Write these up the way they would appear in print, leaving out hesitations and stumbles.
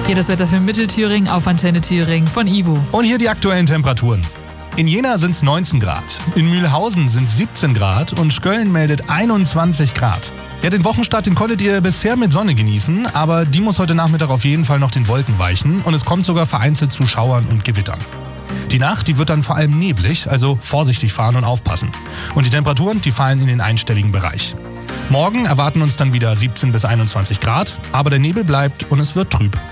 Hier das Wetter für Mittelthüringen auf Antenne Thüringen von Ivo. Und hier die aktuellen Temperaturen. In Jena sind es 19 Grad, in Mühlhausen sind es 17 Grad und Schköln meldet 21 Grad. Ja, den Wochenstart, den konntet ihr bisher mit Sonne genießen, aber die muss heute Nachmittag auf jeden Fall noch den Wolken weichen und es kommt sogar vereinzelt zu Schauern und Gewittern. Die Nacht, die wird dann vor allem neblig, also vorsichtig fahren und aufpassen. Und die Temperaturen, die fallen in den einstelligen Bereich. Morgen erwarten uns dann wieder 17 bis 21 Grad, aber der Nebel bleibt und es wird trüb.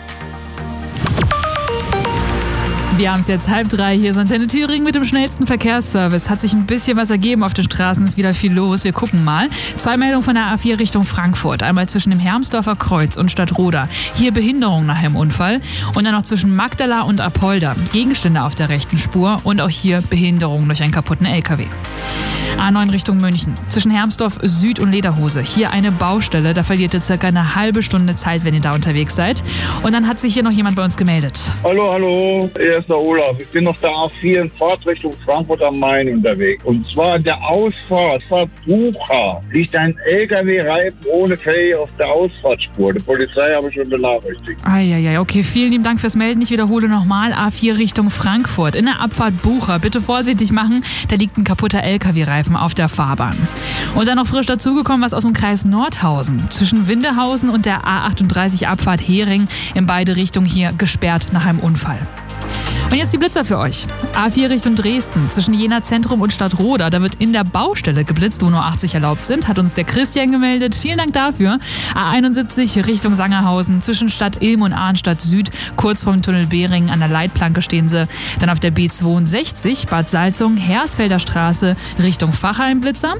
Wir haben es jetzt 2:30, hier ist Antenne Thüringen mit dem schnellsten Verkehrsservice. Hat sich ein bisschen was ergeben auf den Straßen, ist wieder viel los. Wir gucken mal. 2 Meldungen von der A4 Richtung Frankfurt. Einmal zwischen dem Hermsdorfer Kreuz und Stadtroda. Hier Behinderung nach dem Unfall. Und dann noch zwischen Magdala und Apolda. Gegenstände auf der rechten Spur und auch hier Behinderung durch einen kaputten LKW. A9 Richtung München. Zwischen Hermsdorf Süd und Lederhose. Hier eine Baustelle. Da verliert ihr circa eine halbe Stunde Zeit, wenn ihr da unterwegs seid. Und dann hat sich hier noch jemand bei uns gemeldet. Hallo, hier ist der Olaf. Ich bin auf der A4 in Fahrtrichtung Frankfurt am Main unterwegs. Und zwar an der Ausfahrt Bucha liegt ein LKW-Reifen ohne Felge auf der Ausfahrtspur. Die Polizei habe ich schon benachrichtigt. Eieiei, okay, vielen lieben Dank fürs Melden. Ich wiederhole nochmal, A4 Richtung Frankfurt. In der Abfahrt Bucha, bitte vorsichtig machen, da liegt ein kaputter LKW-Reifen auf der Fahrbahn. Und dann noch frisch dazugekommen, was aus dem Kreis Nordhausen. Zwischen Windehausen und der A38 Abfahrt Hering in beide Richtungen hier gesperrt nach einem Unfall. Und jetzt die Blitzer für euch. A4 Richtung Dresden, zwischen Jena Zentrum und Stadtroda. Da wird in der Baustelle geblitzt, wo nur 80 erlaubt sind. Hat uns der Christian gemeldet. Vielen Dank dafür. A71 Richtung Sangerhausen, zwischen Stadt Ilm und Arnstadt Süd. Kurz vorm Tunnel Behring an der Leitplanke stehen sie. Dann auf der B62 Bad Salzung, Hersfelder Straße Richtung Fachheim Blitzer.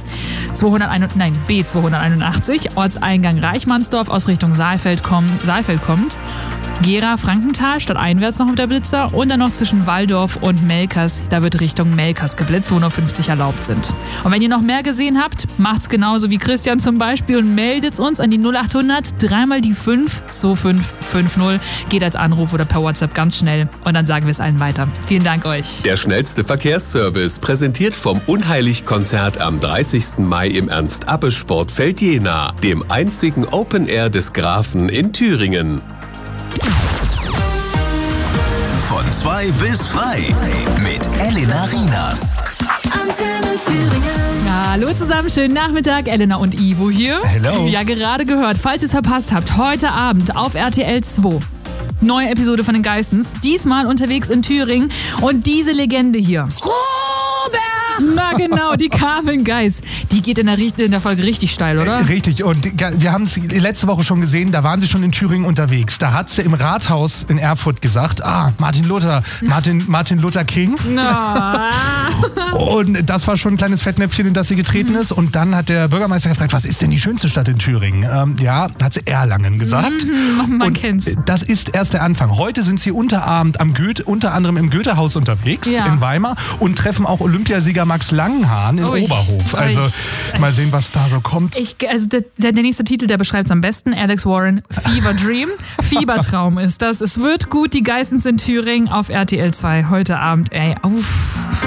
B281 Ortseingang Reichmannsdorf aus Richtung Saalfeld kommt. Gera, Frankenthal, stadteinwärts noch auf der Blitzer und dann noch zwischen Walldorf und Melkers, da wird Richtung Melkers geblitzt, wo nur 50 erlaubt sind. Und wenn ihr noch mehr gesehen habt, macht's genauso wie Christian zum Beispiel und meldet's uns an die 0800 3 die 5 2550. Geht als Anruf oder per WhatsApp ganz schnell und dann sagen wir es allen weiter. Vielen Dank euch. Der schnellste Verkehrsservice, präsentiert vom Unheilig-Konzert am 30. Mai im Ernst-Abbe-Sportfeld Jena, dem einzigen Open Air des Grafen in Thüringen. Von 2 bis frei mit Elena Rienas. Antenne Thüringen. Hallo zusammen, schönen Nachmittag. Elena und Ivo hier. Hello. Ja, gerade gehört, falls ihr es verpasst habt, heute Abend auf RTL 2. Neue Episode von den Geissens. Diesmal unterwegs in Thüringen. Und diese Legende hier. Na genau, die Carmen Geiss. Die geht in der Folge richtig steil, oder? Richtig, und wir haben es letzte Woche schon gesehen, da waren sie schon in Thüringen unterwegs. Da hat sie im Rathaus in Erfurt gesagt, Martin Luther King. Na. Und das war schon ein kleines Fettnäpfchen, in das sie getreten ist. Und dann hat der Bürgermeister gefragt, was ist denn die schönste Stadt in Thüringen? Hat sie Erlangen gesagt. Man kennt's. Das ist erst der Anfang. Heute sind sie unter anderem im Goethehaus unterwegs in Weimar und treffen auch Olympiasieger Max Langenhahn in Oberhof. Also mal sehen, was da so kommt. Der nächste Titel, der beschreibt es am besten. Alex Warren, Fever Dream. Fiebertraum ist das. Es wird gut, die Geissens in Thüringen auf RTL 2 heute Abend.